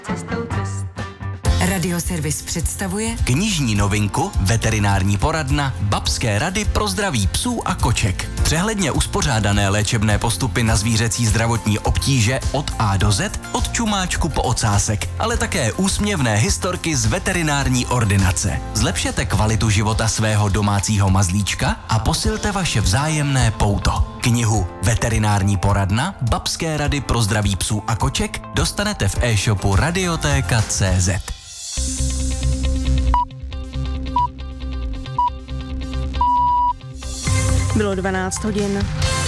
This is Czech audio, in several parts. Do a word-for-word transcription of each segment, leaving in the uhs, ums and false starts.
Radioservis představuje knižní novinku Veterinární poradna Babské rady pro zdraví psů a koček. Přehledně uspořádané léčebné postupy na zvířecí zdravotní obtíže od A do Z, od čumáčku po ocásek, ale také úsměvné historky z veterinární ordinace. Zlepšete kvalitu života svého domácího mazlíčka a posilte vaše vzájemné pouto. Knihu Veterinární poradna Babské rady pro zdraví psů a koček dostanete v e-shopu radioteka tečka cé zet. Bylo dvanáct hodin.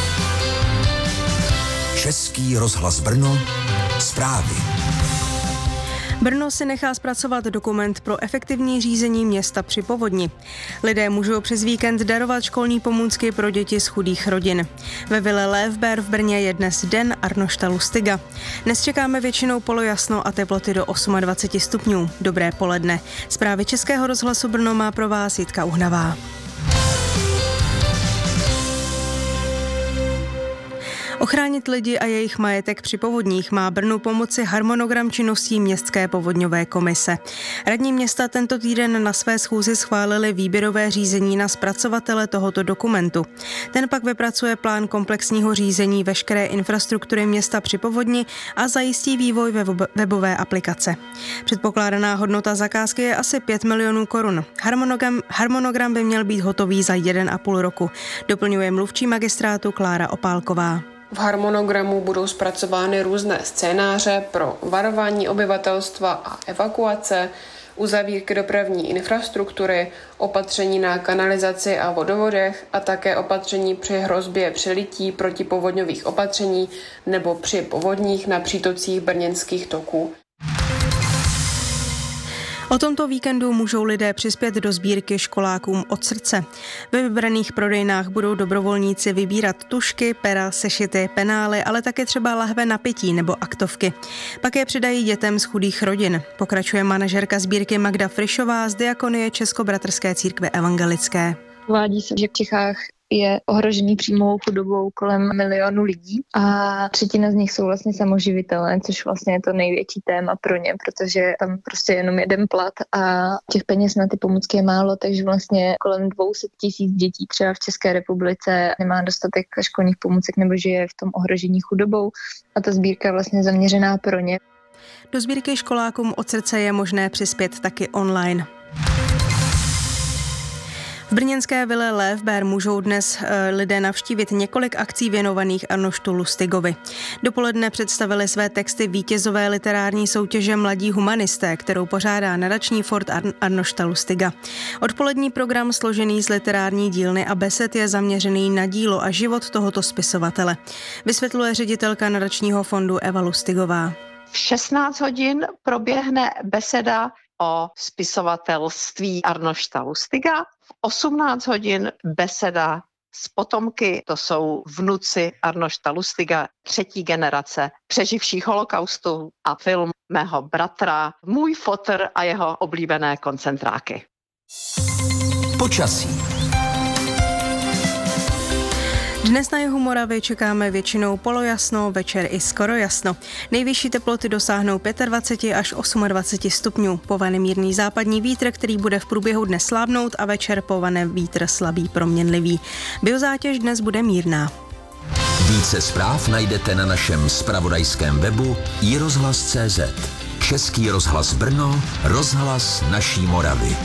Český rozhlas Brno, zprávy. Brno si nechá zpracovat dokument pro efektivní řízení města při povodni. Lidé můžou přes víkend darovat školní pomůcky pro děti z chudých rodin. Ve vile Lévber v Brně je dnes den Arnošta Lustiga. Dnes čekáme většinou polojasno a teploty do dvacet osm stupňů. Dobré poledne. Zprávy Českého rozhlasu Brno má pro vás Jitka Uhnavá. Ochránit lidi a jejich majetek při povodních má Brnu pomoci harmonogram činností Městské povodňové komise. Radní města tento týden na své schůzi schválili výběrové řízení na zpracovatele tohoto dokumentu. Ten pak vypracuje plán komplexního řízení veškeré infrastruktury města při povodni a zajistí vývoj webové aplikace. Předpokládaná hodnota zakázky je asi pět milionů korun. Harmonogram, harmonogram by měl být hotový za jeden a půl roku, doplňuje mluvčí magistrátu Klára Opálková. V harmonogramu budou zpracovány různé scénáře pro varování obyvatelstva a evakuace, uzavírky dopravní infrastruktury, opatření na kanalizaci a vodovodech a také opatření při hrozbě přelití protipovodňových opatření nebo při povodních na přítocích brněnských toků. O tomto víkendu můžou lidé přispět do sbírky Školákům od srdce. Ve vybraných prodejnách budou dobrovolníci vybírat tušky, pera, sešity, penály, ale také třeba lahve na pití nebo aktovky. Pak je přidají dětem z chudých rodin. Pokračuje manažerka sbírky Magda Frišová z Diakonie Českobratrské církve evangelické. Uvádí se, že v Čechách je ohrožený příjmovou chudobou kolem milionu lidí a třetina z nich jsou vlastně samoživitelé, což vlastně je to největší téma pro ně, protože tam prostě jenom jeden plat a těch peněz na ty pomůcky je málo, takže vlastně kolem dvě stě tisíc dětí třeba v České republice nemá dostatek školních pomůcek nebo žije v tom ohrožení chudobou a ta sbírka je vlastně zaměřená pro ně. Do sbírky Školákům od srdce je možné přispět taky online. V brněnské vile Lévber můžou dnes lidé navštívit několik akcí věnovaných Arnoštu Lustigovi. Dopoledne představili své texty vítězové literární soutěže Mladí humanisté, kterou pořádá nadační fond Arnošta Lustiga. Odpolední program složený z literární dílny a besed je zaměřený na dílo a život tohoto spisovatele. Vysvětluje ředitelka nadačního fondu Eva Lustigová. V šestnáct hodin proběhne beseda o spisovatelství Arnošta Lustiga. V osmnáct hodin beseda s potomky, to jsou vnuci Arnošta Lustiga, třetí generace, přeživší holokaustu a film mého bratra, Můj fotr a jeho oblíbené koncentráky. Počasí. Dnes na jihu Moravy čekáme většinou polojasno, večer i skoro jasno. Nejvyšší teploty dosáhnou dvacet pět až dvacet osm stupňů. Povane mírný západní vítr, který bude v průběhu dne slábnout a večer povane vítr slabý proměnlivý. Biozátěž dnes bude mírná. Více zpráv najdete na našem zpravodajském webu i rozhlas tečka cé zet. Český rozhlas Brno, rozhlas naší Moravy.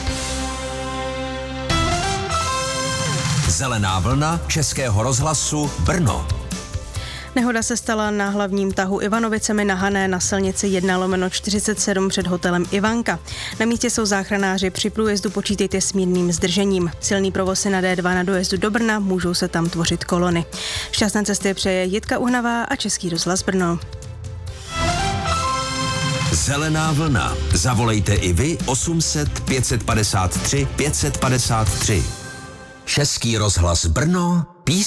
Zelená vlna Českého rozhlasu Brno. Nehoda se stala na hlavním tahu Ivanovicemi na Hané na silnici jedna lomeno čtyřicet sedm před hotelem Ivanka. Na místě jsou záchranáři, při průjezdu počítejte s mírným zdržením. Silný provoz je na dé dva na dojezdu do Brna, můžou se tam tvořit kolony. Šťastné cesty přeje Jitka Uhnavá a Český rozhlas Brno. Zelená vlna. Zavolejte i vy osm set pět set padesát tři pět set padesát tři. Český rozhlas Brno